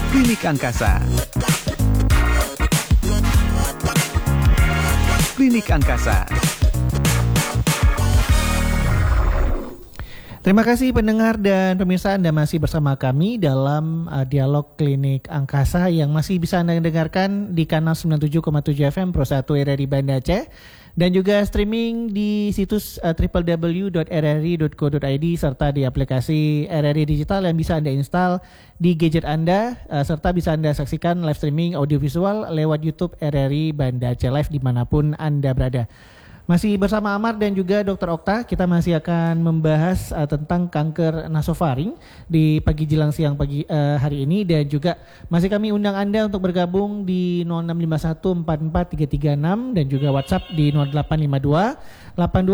Klinik Angkasa. Klinik Angkasa. Terima kasih pendengar dan pemirsa, Anda masih bersama kami dalam dialog Klinik Angkasa yang masih bisa Anda dengarkan di kanal 97,7 FM Pro 1 RRI Banda Aceh dan juga streaming di situs www.rri.co.id serta di aplikasi RRI Digital yang bisa Anda install di gadget Anda serta bisa Anda saksikan live streaming audiovisual lewat YouTube RRI Banda Aceh Live dimanapun Anda berada. Masih bersama Amar dan juga Dr. Okta, kita masih akan membahas tentang kanker nasofaring di pagi jelang siang pagi hari ini dan juga masih kami undang Anda untuk bergabung di 0651443336 dan juga WhatsApp di 0852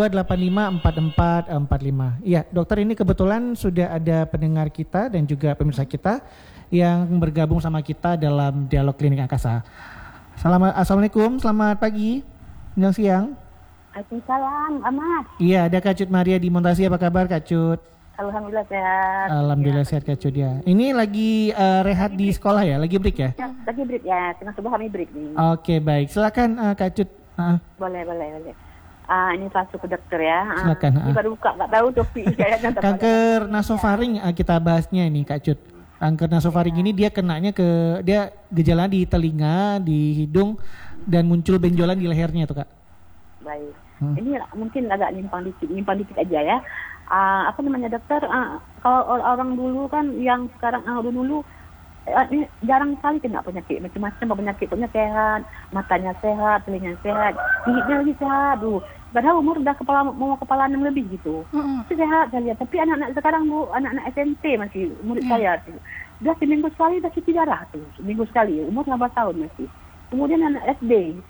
82854445. Iya, dokter, ini kebetulan sudah ada pendengar kita dan juga pemirsa kita yang bergabung sama kita dalam dialog Klinik Angkasa. Assalamualaikum, selamat pagi, menjelang siang. Waalaikumsalam, Ahmad. Iya, ada Kak Cut Maria di Montasi. Apa kabar Kak Cut? Alhamdulillah sehat. Alhamdulillah sehat Kak Cut ya. Ini lagi rehat di sekolah ya? Lagi break ya? Lagi break ya, tengah subuh kami break nih. Oke, baik. Silakan Kak Cut. Boleh. Ini langsung ke dokter ya. Silakan. Ini baru buka, nggak tahu topik. Kanker nasofaring kita bahasnya ini Kak Cut. Kanker nasofaring ini dia kenanya dia gejala di telinga, di hidung, dan muncul benjolan di lehernya tuh Kak. Baik. Ini mungkin agak nyimpang dikit aja ya. Apa namanya dokter? Kalau orang dulu kan yang sekarang dulu ini jarang sekali kena penyakit macam-macam penyakitnya sehat, matanya sehat, telinganya sehat, giginya lagi sehat. Padahal umur udah mau kepala 6 lebih gitu. Sehat saya lihat. Tapi anak-anak sekarang anak-anak SMP masih murid saya tuh. Udah seminggu sekali udah cuci darah tuh. Seminggu sekali, umur 18 tahun masih. Kemudian anak SD